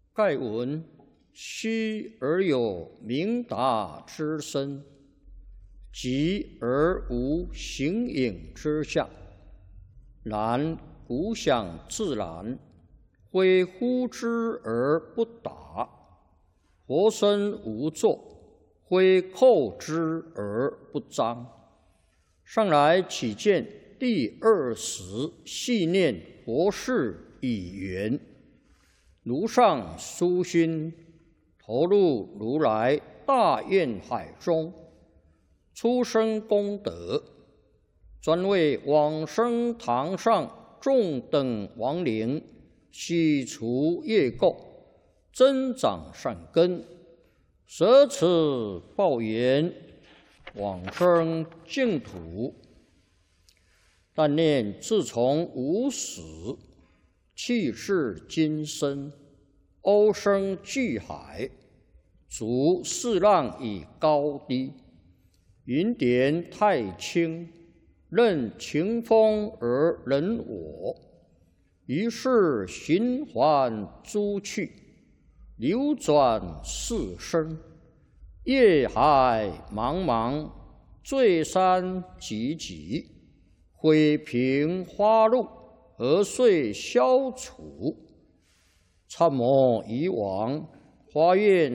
盖闻虚而有明达之身，寂而无形影之象。然古想自然，非呼之而不答；活身无作，非叩之而不彰。上来起见第20细念佛事已圆，如上殊心，投入如来大愿海中，出生功德，专为往生堂上众等亡灵洗除业垢，增长善根，舍此报缘，往生净土。但念自从无始，气至今生，欧生巨海，逐四浪以高低，云点太轻，任情风而人我。于是循环诸趣，流转四生，业海茫茫，罪山积积，毁平花露，何遂消除？参谋以往，发愿